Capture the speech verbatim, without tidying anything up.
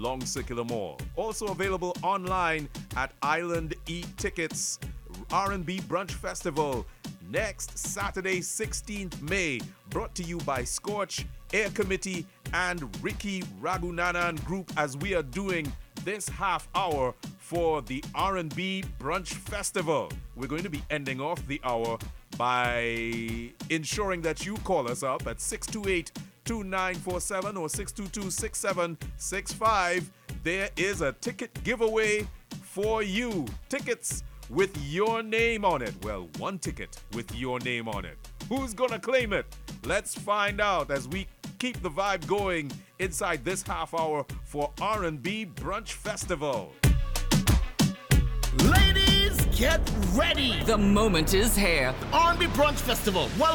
Long Circular Mall. Also available online at Island E-Tickets. R and B Brunch Festival next Saturday, sixteenth of May. Brought to you by Scorch, Air Committee, and Ricky Ragunanan Group, as we are doing this half hour for the R and B Brunch Festival. We're going to be ending off the hour by ensuring that you call us up at six two eight, two nine four seven or six two two, six seven six five. There is a ticket giveaway for you. Tickets with your name on it. Well, one ticket with your name on it. Who's gonna claim it? Let's find out as we keep the vibe going inside this half hour for R and B Brunch Festival. Ladies, get ready! The moment is here. R and B Brunch Festival. Welcome